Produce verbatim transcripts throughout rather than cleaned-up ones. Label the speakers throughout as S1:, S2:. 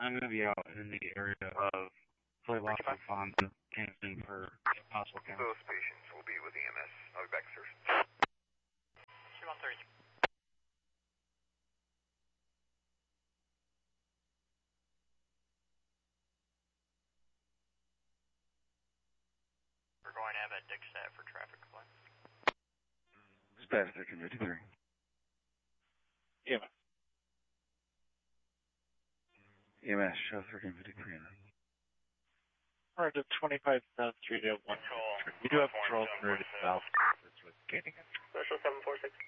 S1: I'm going to be out in the area of Playlock and Fonda, Kingston for possible counts.
S2: Those patients will be with E M S. I'll be back, sir.
S3: two one three. We're going to have a Dixstat for traffic complaint.
S1: Dispatch thirteen fifty-three.
S4: E M S.
S1: E M S, show thirteen fifty-three.
S4: We're at twenty-five South Street at one. We do have control through the south. With Gatingham.
S5: Social seven four six.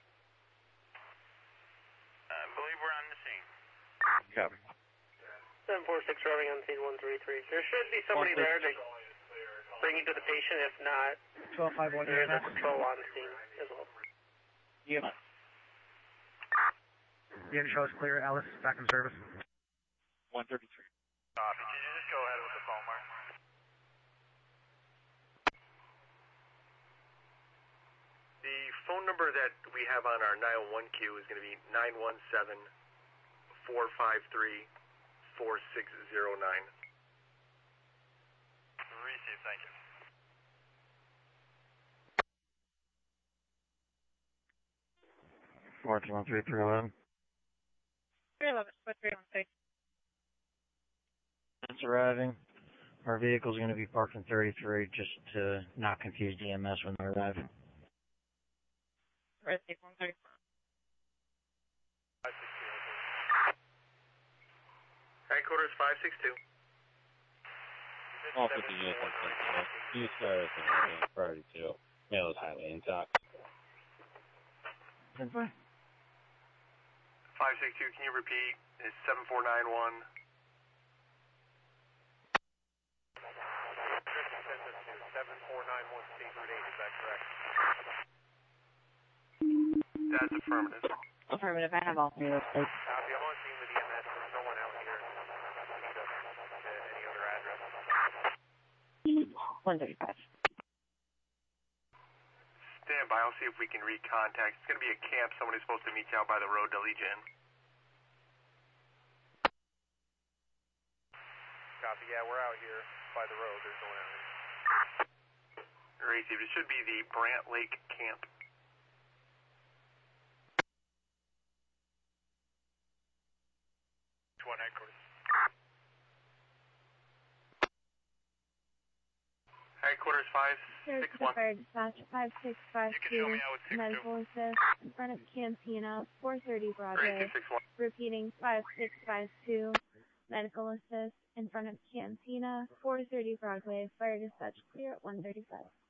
S3: I believe we're on the scene.
S1: Copy.
S5: seven four six arriving on scene one three three. There should be somebody there to bring you to the patient. If not,
S6: twelve five one
S5: there's a patrol on scene as well.
S4: E M S.
S6: Unit show is clear. Alice, back in service.
S4: one thirty-three.
S3: Copy. Can you just go ahead with the phone, Mark?
S2: The phone number that we have on our nine one one queue is going to be nine one seven, four five three, four six zero nine.
S3: Receive, thank you.
S1: four two one three three eleven.
S7: three eleven, four three one three.
S8: It's arriving. Our vehicle's going to be parked in thirty-three just to not confuse D M S when they arrive.
S7: Receive one thirty four.
S2: Headquarters five six two.
S9: All fifty units on Sentinel. Use service and priority two. Mail is highly intact.
S2: five six two, can you repeat? It's seven four nine one. seven four nine one State Route eight, is that correct? That's affirmative.
S7: Affirmative, I have all three of those plates.
S2: Copy, I'm on scene with E M S. There's no one out here. Need us to any other address.
S7: one thirty-five.
S2: Stand by, I'll see if we can recontact. It's going to be a camp. Somebody's supposed to meet you out by the road to lead you in. Copy, yeah, we're out here by the road. There's no one out here. Receive, it should be the Brant Lake camp.
S3: One headquarters.
S2: Headquarters five six one.
S10: Dispatch five six five two, medical assist in front of Cantina, four thirty Broadway. Repeating five six five two, medical assist in front of Cantina, four thirty Broadway. Fire dispatch clear at one thirty-five.